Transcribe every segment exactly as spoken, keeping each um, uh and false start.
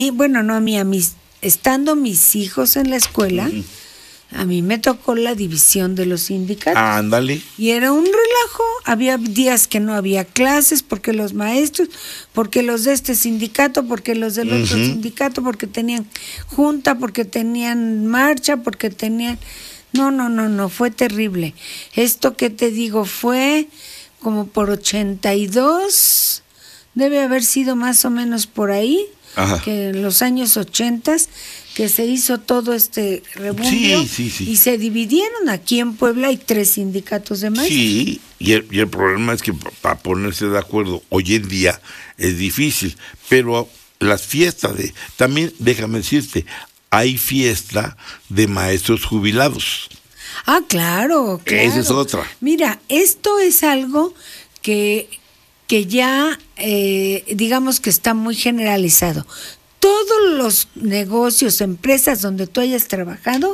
Y bueno, no a mí, a mis, estando mis hijos en la escuela, uh-huh. a mí me tocó la división de los sindicatos. Ah, ándale. Y era un relajo, había días que no había clases, porque los maestros, porque los de este sindicato, porque los del uh-huh. otro sindicato, porque tenían junta, porque tenían marcha, porque tenían... No, no, no, no, fue terrible. Esto que te digo fue como por ochenta y dos, debe haber sido más o menos por ahí. Ajá. Que en los años ochentas que se hizo todo este rebumbio, sí, sí, sí. y se dividieron. Aquí en Puebla hay tres sindicatos de maestros. Sí, y el, y el problema es que para ponerse de acuerdo hoy en día es difícil, pero las fiestas de, también déjame decirte, hay fiesta de maestros jubilados. Ah, claro, claro. Esa es otra. Mira, esto es algo que que ya, eh, digamos que está muy generalizado. Todos los negocios, empresas donde tú hayas trabajado,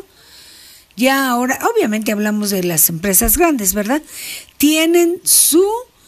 ya ahora, obviamente hablamos de las empresas grandes, ¿verdad? Tienen su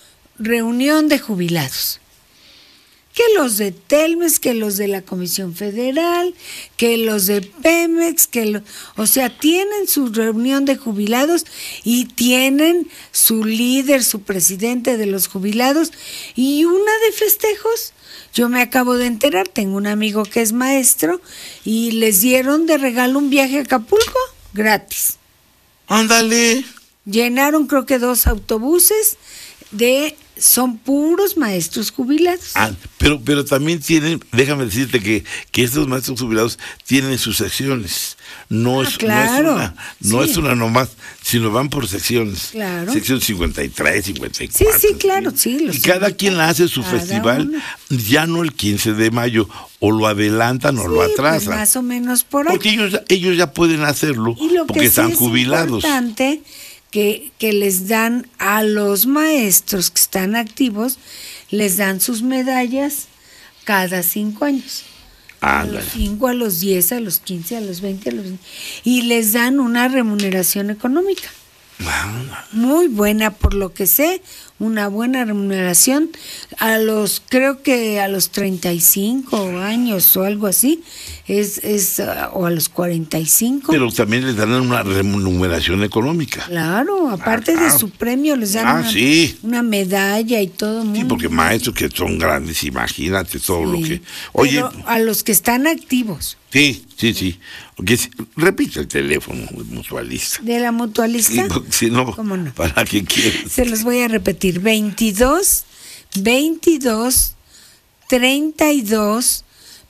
reunión de jubilados. Que los de Telmex, que los de la Comisión Federal, que los de Pemex, que lo, o sea, tienen su reunión de jubilados y tienen su líder, su presidente de los jubilados y una de festejos. Yo me acabo de enterar, tengo un amigo que es maestro y les dieron de regalo un viaje a Acapulco gratis. Ándale. Llenaron creo que dos autobuses de... son puros maestros jubilados. Ah, pero pero también tienen, déjame decirte que, que estos maestros jubilados tienen sus secciones. No, ah, es, claro. no, es, una, no sí. es una nomás, sino van por secciones. Claro. Sección cincuenta y tres, cincuenta y cuatro. Sí, sí, claro, sí. Los y cada quien hace su cada festival, uno. Ya no el quince de mayo, o lo adelantan o sí, lo atrasan. Pues más o menos por ahí. Porque ellos, ellos ya pueden hacerlo, y lo porque que están sí es jubilados. Importante que, que les dan a los maestros que están activos, les dan sus medallas cada cinco años. Ah, a los cinco, a los diez, a los quince, a los veinte, a los veinte, y les dan una remuneración económica. Wow. Muy buena, por lo que sé, una buena remuneración a los, creo que a los treinta y cinco años o algo así, es, es o a los cuarenta y cinco. Pero también les dan una remuneración económica. Claro, aparte ah, claro. de su premio les dan ah, una, sí. una medalla y todo. Sí, porque maestros que son grandes, imagínate todo sí. lo que... Oye, pero a los que están activos. Sí, sí, sí. Okay, repite el teléfono mutualista. ¿De la mutualista? Sí, si no, ¿cómo no? ¿Para qué quieres? Se los voy a repetir. veintidós, veintidós, treinta y dos,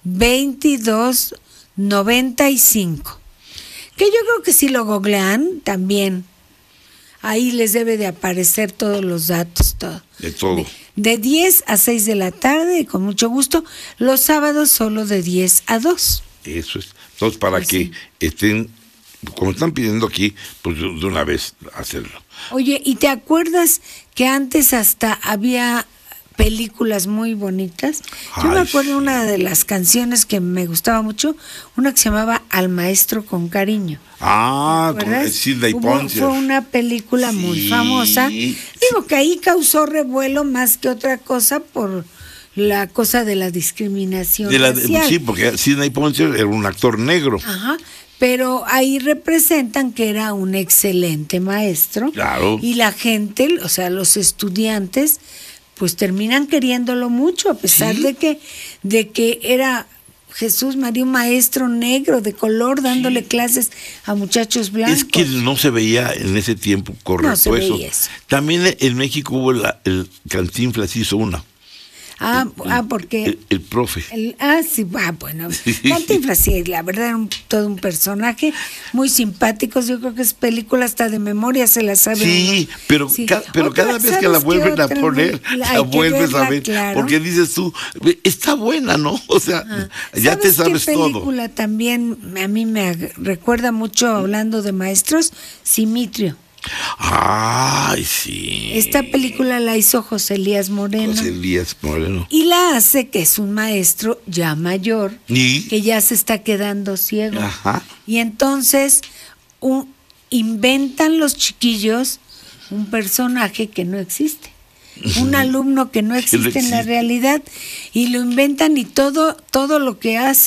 veintidós, noventa y cinco. Que yo creo que si lo googlean también, ahí les debe de aparecer todos los datos, todo. De todo. De, de diez a seis de la tarde, con mucho gusto. Los sábados solo de diez a dos. Eso es. Entonces, para pues que sí. estén, como están pidiendo aquí, pues de una vez hacerlo. Oye, ¿y te acuerdas que antes hasta había películas muy bonitas? Yo Ay, me acuerdo sí. una de las canciones que me gustaba mucho, una que se llamaba Al Maestro con Cariño. Ah, con Sidney Poitier. Fue una película sí. muy famosa. Digo que ahí causó revuelo más que otra cosa por la cosa de la discriminación de la, racial. Sí, porque Sidney Poitier era un actor negro. Ajá, pero ahí representan que era un excelente maestro. Claro. Y la gente, o sea, los estudiantes, pues terminan queriéndolo mucho, a pesar ¿Sí? de que de que era Jesús María, un maestro negro de color, dándole sí. clases a muchachos blancos. Es que no se veía en ese tiempo correcto no se eso. Veía eso. También en México hubo la, el Cantinflas hizo una. Ah, el, ah, porque... El, el profe. El, ah, sí, ah, bueno. Cantinflas, sí, la verdad era un, todo un personaje muy simpático. Yo creo que es película hasta de memoria, se la sabe. Sí, uno. pero, sí. Ca, pero cada vez que la vuelven a poner, la, la vuelves verla, a ver. Claro. Porque dices tú, está buena, ¿no? O sea, ah, ya te sabes qué todo. película también a mí me recuerda mucho, hablando de maestros, Simitrio. Ay, sí. Esta película la hizo José Elías Moreno. José Elías Moreno. Y la hace que es un maestro ya mayor, ¿Y? que ya se está quedando ciego. Ajá. Y entonces un, inventan los chiquillos un personaje que no existe. Un alumno que no existe, que no existe en la realidad. Y lo inventan y todo, todo lo que hace